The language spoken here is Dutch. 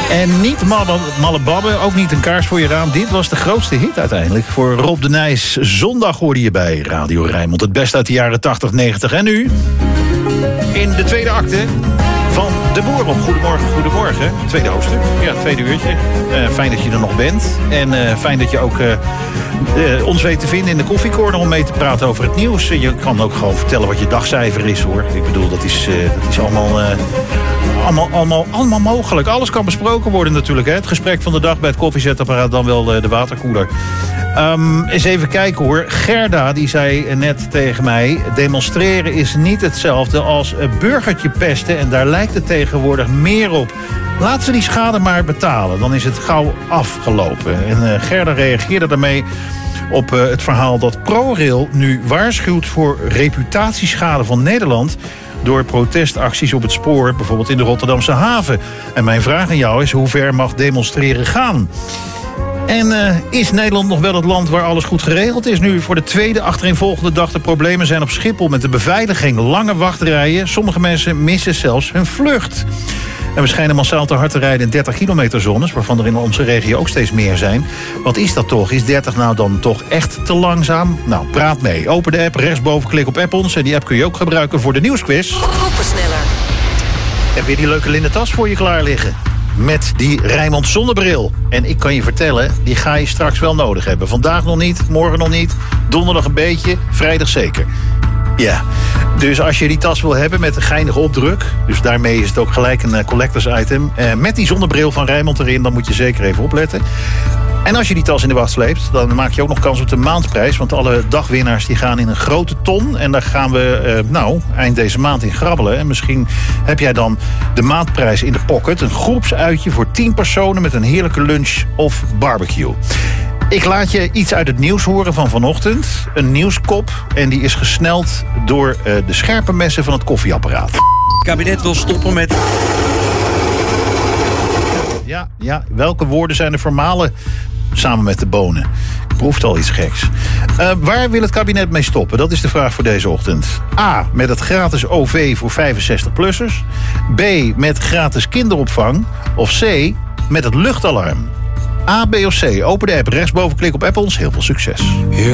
En niet malle babben, ook niet een kaars voor je raam. Dit was de grootste hit uiteindelijk voor Rob de Nijs. Zondag hoorde je bij Radio Rijnmond. Het beste uit de jaren 80, 90 en nu in de tweede acte van De Boer op Goedemorgen. Tweede hoofdstuk, ja, tweede uurtje. Fijn dat je er nog bent. En fijn dat je ook ons weet te vinden in de koffiecorner om mee te praten over het nieuws. Je kan ook gewoon vertellen wat je dagcijfer is, hoor. Ik bedoel, dat is allemaal mogelijk. Alles kan besproken worden natuurlijk. Hè? Het gesprek van de dag bij het koffiezetapparaat, dan wel de waterkoeler. Eens even kijken, hoor. Gerda die zei net tegen mij: demonstreren is niet hetzelfde als burgertje pesten. En daar lijkt het tegenwoordig meer op. Laat ze die schade maar betalen. Dan is het gauw afgelopen. En Gerda reageerde daarmee op het verhaal dat ProRail nu waarschuwt voor reputatieschade van Nederland door protestacties op het spoor, bijvoorbeeld in de Rotterdamse haven. En mijn vraag aan jou is: hoe ver mag demonstreren gaan? En is Nederland nog wel het land waar alles goed geregeld is? Nu voor de tweede achtereenvolgende dag de problemen zijn op Schiphol met de beveiliging. Lange wachtrijen. Sommige mensen missen zelfs hun vlucht. En we schijnen massaal te hard te rijden in 30 kilometer zones, waarvan er in onze regio ook steeds meer zijn. Wat is dat toch? Is 30 nou dan toch echt te langzaam? Nou, praat mee. Open de app, rechtsboven klik op App ons. En die app kun je ook gebruiken voor de nieuwsquiz. Groepensneller. Heb weer die leuke linnen tas voor je klaar liggen? Met die Rijnmond zonnebril. En ik kan je vertellen, die ga je straks wel nodig hebben. Vandaag nog niet, morgen nog niet, donderdag een beetje, vrijdag zeker. Ja, dus als je die tas wil hebben met een geinige opdruk, dus daarmee is het ook gelijk een collectors item, met die zonnebril van Rijnmond erin, dan moet je zeker even opletten. En als je die tas in de wacht sleept, dan maak je ook nog kans op de maandprijs. Want alle dagwinnaars die gaan in een grote ton. En daar gaan we eind deze maand in grabbelen. En misschien heb jij dan de maandprijs in de pocket. Een groepsuitje voor 10 personen met een heerlijke lunch of barbecue. Ik laat je iets uit het nieuws horen van vanochtend. Een nieuwskop. En die is gesneld door de scherpe messen van het koffieapparaat. Het kabinet wil stoppen met... Ja, welke woorden zijn er vermalen samen met de bonen? Ik proefde al iets geks. Waar wil het kabinet mee stoppen? Dat is de vraag voor deze ochtend. A, met het gratis OV voor 65-plussers. B, met gratis kinderopvang. Of C, met het luchtalarm. A, B of C. Open de app, rechtsboven klik op App ons. Heel veel succes.